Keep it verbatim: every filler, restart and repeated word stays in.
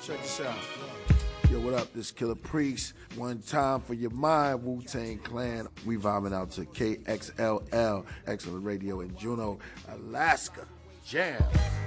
Check this out. Yo, what up? This Killer Priest. One time for your mind, Wu-Tang Clan. We vibing out to K X L L, Excellent Radio in Juneau, Alaska. Jam.